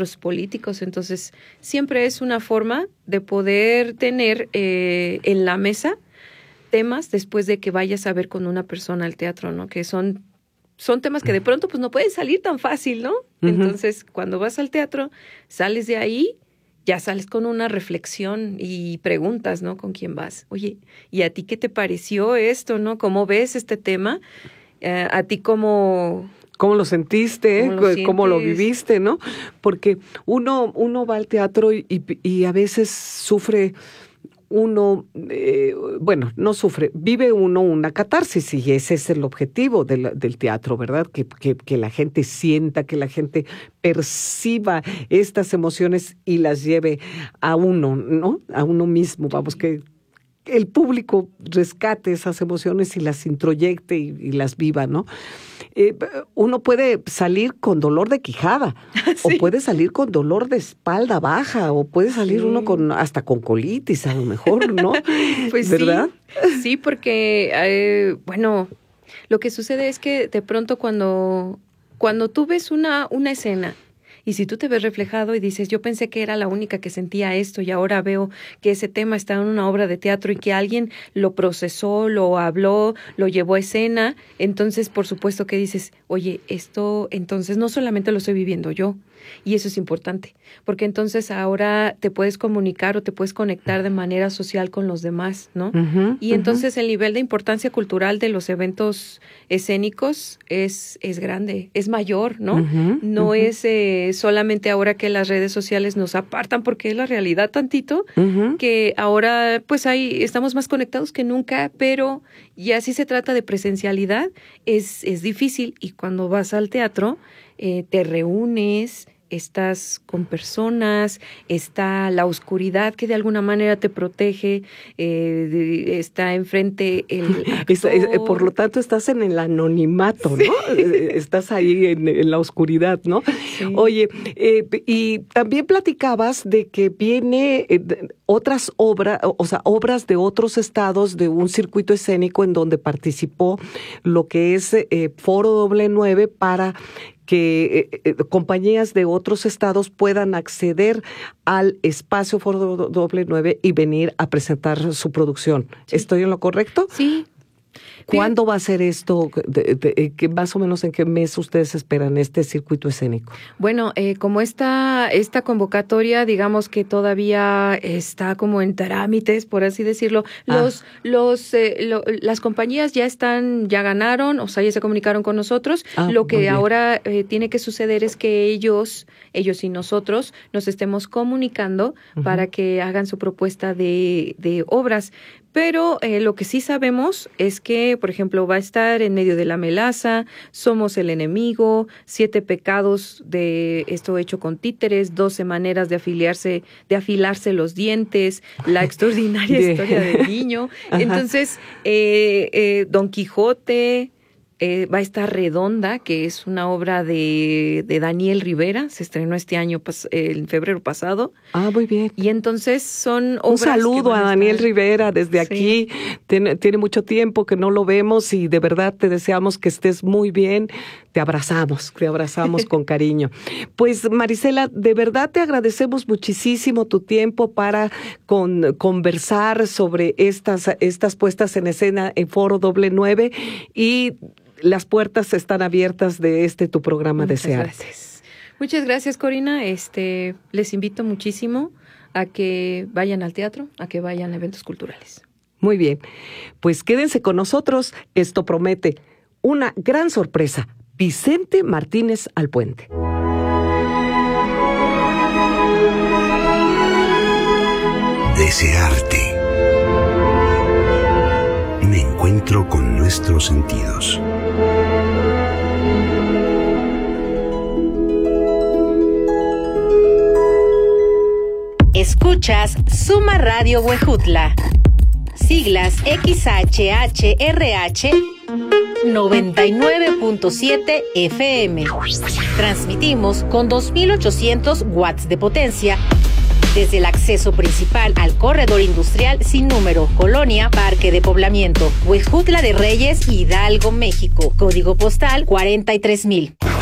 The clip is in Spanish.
teatros políticos. Entonces, siempre es una forma de poder tener en la mesa temas después de que vayas a ver con una persona al teatro, ¿no? Que son temas que de pronto pues no pueden salir tan fácil, ¿no? Uh-huh. Entonces, cuando vas al teatro, sales de ahí, ya sales con una reflexión y preguntas, ¿no? ¿Con quién vas? Oye, ¿y a ti qué te pareció esto, no? ¿Cómo ves este tema? ¿A ti cómo lo sentiste? ¿Cómo lo viviste, no? Porque uno va al teatro y a veces sufre uno, no sufre, vive uno una catarsis, y ese es el objetivo del teatro, ¿verdad? Que la gente sienta, que la gente perciba estas emociones y las lleve a uno, ¿no? A uno mismo, vamos, que el público rescate esas emociones y las introyecte y las viva, ¿no? Uno puede salir con dolor de quijada, sí, o puede salir con dolor de espalda baja, o puede salir sí, uno hasta con colitis, a lo mejor, ¿no? Pues ¿verdad? Sí, porque, lo que sucede es que de pronto cuando tú ves una escena, y si tú te ves reflejado y dices, yo pensé que era la única que sentía esto y ahora veo que ese tema está en una obra de teatro y que alguien lo procesó, lo habló, lo llevó a escena, entonces por supuesto que dices, oye, esto entonces no solamente lo estoy viviendo yo, y eso es importante, porque entonces ahora te puedes comunicar o te puedes conectar de manera social con los demás, ¿no? Uh-huh, y entonces el nivel de importancia cultural de los eventos escénicos es grande, es mayor, ¿no? Uh-huh, no uh-huh, es solamente ahora que las redes sociales nos apartan, porque es la realidad tantito, uh-huh, que ahora pues estamos más conectados que nunca, pero ya si se trata de presencialidad es difícil, y cuando vas al teatro te reúnes, estás con personas, está la oscuridad que de alguna manera te protege, está enfrente el actor. Por lo tanto, estás en el anonimato, ¿no? Sí. Estás ahí en la oscuridad, ¿no? Sí. Oye, y también platicabas de que viene otras obras, o sea, obras de otros estados, de un circuito escénico en donde participó lo que es Foro W9, para que compañías de otros estados puedan acceder al espacio Foro W9 y venir a presentar su producción. Sí. ¿Estoy en lo correcto? Sí. ¿Cuándo va a ser esto? Más o menos, ¿en qué mes ustedes esperan este circuito escénico? Bueno, como esta convocatoria, digamos que todavía está como en trámites, por así decirlo. Las compañías ya ganaron, o sea, ya se comunicaron con nosotros. Lo que ahora tiene que suceder es que ellos y nosotros nos estemos comunicando, uh-huh, para que hagan su propuesta de obras. Pero lo que sí sabemos es que, por ejemplo, va a estar En medio de la melaza, Somos el enemigo, 7 pecados de esto hecho con títeres, 12 maneras de afilarse los dientes, La extraordinaria historia del niño. Entonces, Don Quijote, va a estar Redonda, que es una obra de Daniel Rivera, se estrenó este año, en febrero pasado. Muy bien. Y entonces son obras. Un saludo a Daniel Rivera desde aquí. Tiene mucho tiempo que no lo vemos y de verdad te deseamos que estés muy bien. Te abrazamos con cariño. Pues Marisela, de verdad te agradecemos muchísimo tu tiempo para conversar sobre estas puestas en escena en Foro W9, y las puertas están abiertas de tu programa Desearte. Gracias. Muchas gracias, Corina. Les invito muchísimo a que vayan al teatro, a que vayan a eventos culturales. Muy bien. Pues quédense con nosotros. Esto promete una gran sorpresa. Vicente Martínez Alpuente. Desearte. Me encuentro con nuestros sentidos. Escuchas Suma Radio Huejutla. Siglas XHHRH 99.7 FM. Transmitimos con 2.800 watts de potencia desde el acceso principal al corredor industrial sin número, Colonia Parque de Poblamiento, Huejutla de Reyes, Hidalgo, México. Código postal 43,000.